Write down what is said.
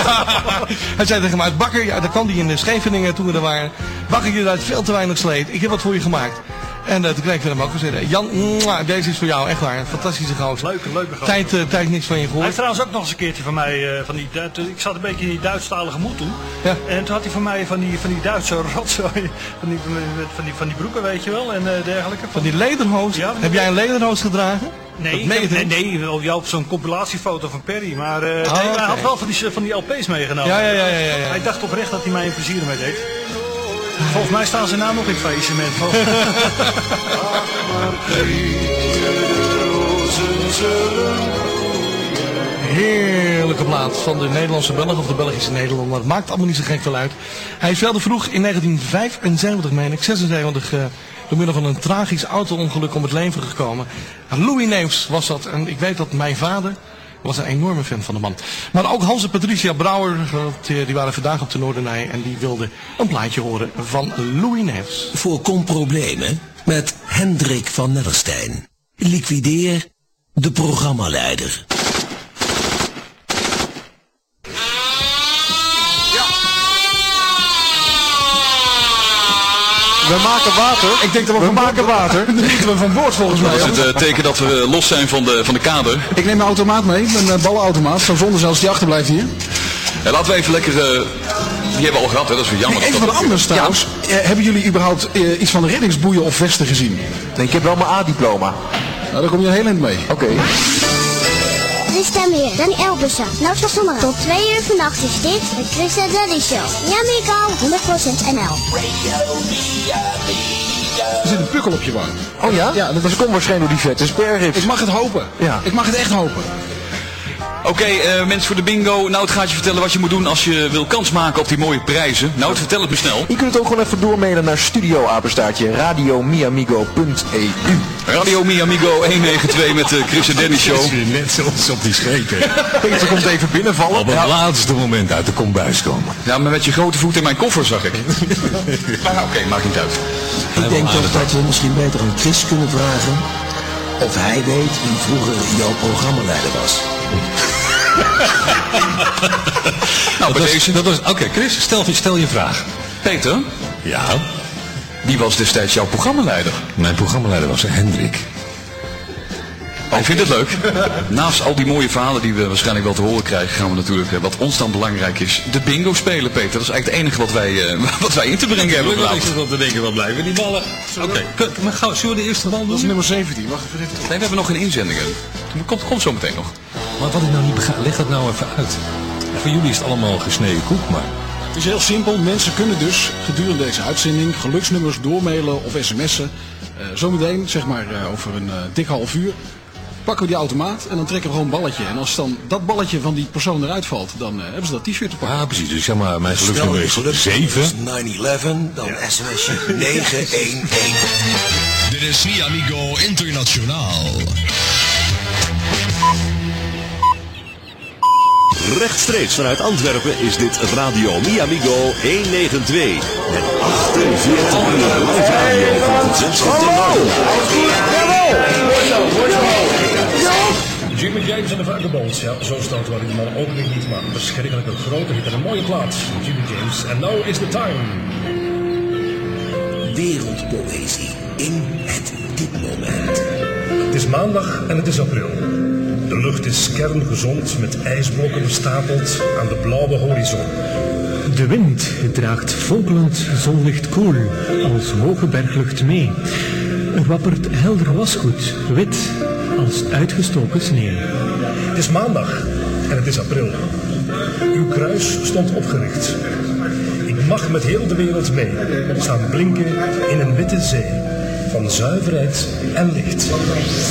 Hij zei tegen mij, uit Bakker, ja, daar kwam hij in de Scheveningen toen we er waren. Bakker, je draait veel te weinig sleet. Ik heb wat voor je gemaakt. En toen kreeg ik van hem ook gezegd, Jan, deze is voor jou, echt waar. Fantastische gozer. Leuke gozer. Tijd niks van je gehoord. Hij heeft trouwens ook nog eens een keertje van mij, ik zat een beetje in die Duitsstalige moed toen. Ja. En toen had hij van mij van die Duitse rotzooi, van die broeken, weet je wel, en dergelijke. Van die lederhoos? Ja, heb jij een lederhoos gedragen? Nee, op zo'n compilatiefoto van Perry, maar hij had wel van die LP's meegenomen. Ja. Hij dacht oprecht dat hij mij een plezier mee deed. Volgens mij staan ze nou nog in het faillissement. Heerlijke plaat van de Nederlandse Belg of de Belgische Nederlander. Het maakt allemaal niet zo gek veel uit. Hij is wel te vroeg in 1975, meen ik, 76, door middel van een tragisch auto-ongeluk om het leven gekomen. Louis Neefs was dat. En ik weet dat mijn vader was een enorme fan van de man. Maar ook Hans en Patricia Brouwer, die waren vandaag op de Noordernij en die wilden een plaatje horen van Louis Neefs. Voorkom problemen met Hendrik van Nellerstein. Liquideer de programmaleider. We maken water. Ik denk dat we maken water. Dan moeten we van boord volgens mij. Dat is het teken dat we los zijn van de kader. Ik neem mijn automaat mee, mijn ballenautomaat. Zo zonder zelfs die achterblijft hier. Ja, laten we even lekker... die hebben we al gehad, hè? Dat is weer jammer. Even wat anders trouwens. Ja. Hebben jullie überhaupt iets van de reddingsboeien of vesten gezien? Nee, ik heb wel mijn A-diploma. Nou, daar kom je een heel eind mee. Oké. De stem weer, Danny Elbussen. Nou, tot zomer. Tot 2 uur vannacht is dit de Chris en Daddy Show. Miami 100% NL. Er zit een pukkel op je wang. Oh ja? Ja, dat komt waarschijnlijk door die vette sperrips. Ik mag het hopen. Ja. Ik mag het echt hopen. Oké, mensen voor de bingo. Nou, het gaat je vertellen wat je moet doen als je wil kans maken op die mooie prijzen. Nou, vertel het me snel. Je kunt het ook gewoon even doormailen naar studioapenstaartje radiomiamigo.eu. Radio Miamigo 192 met de Chris en Danny Show. Dat is weer net zoals op die schepen. Peter komt even binnenvallen. Op het laatste moment uit de kombuis komen. Ja, maar met je grote voet in mijn koffer zag ik. Maar oké, maakt niet uit. Ik denk toch dat we misschien beter aan Chris kunnen vragen of hij weet wie vroeger jouw programmaleider was. Nou, bij deze... Oké, Chris, stel je vraag. Peter? Ja? Wie was destijds jouw programmaleider? Mijn programmaleider was Hendrik. Oh, ik vind het leuk. Naast al die mooie verhalen die we waarschijnlijk wel te horen krijgen, gaan we natuurlijk, wat ons dan belangrijk is, de bingo spelen, Peter. Dat is eigenlijk het enige wat wij in te brengen hebben. Ik heb wat te denken, wat blijven die ballen. Oké, maar gauw, zullen we de eerste bal doen? Dat is nummer 17, wacht even. Nee, we hebben nog geen inzendingen. Komt zo meteen nog. Maar wat ik nou niet begrijp, leg dat nou even uit. Voor jullie is het allemaal gesneden koek, maar... Het is heel simpel. Mensen kunnen dus gedurende deze uitzending geluksnummers doormailen of sms'en. Zometeen, zeg maar over een dik half uur, pakken we die automaat en dan trekken we gewoon een balletje. En als dan dat balletje van die persoon eruit valt, dan hebben ze dat t-shirt te pakken. Ah, precies. Dus zeg maar, mijn geluksnummer is 7. 9-11, dan sms'je 911. Dit is Miamigo Internationaal. Rechtstreeks vanuit Antwerpen is dit Radio Miamigo 192. Met 48 uur live radio van het Zandvoort ten Noorden. Jimmy James en de Vagabonds, ja, zo stoten we die man ook weer niet, maar verschrikkelijk een grote hit en een mooie plaats. Jimmy James, and now is the time. Wereldpoëzie in het dit-moment. Het is maandag en het is april. De lucht is kerngezond met ijsblokken gestapeld aan de blauwe horizon. De wind draagt fonkelend zonlicht koel als hoge berglucht mee. Er wappert helder wasgoed, wit als uitgestoken sneeuw. Het is maandag en het is april. Uw kruis stond opgericht. Ik mag met heel de wereld mee staan blinken in een witte zee van zuiverheid en licht.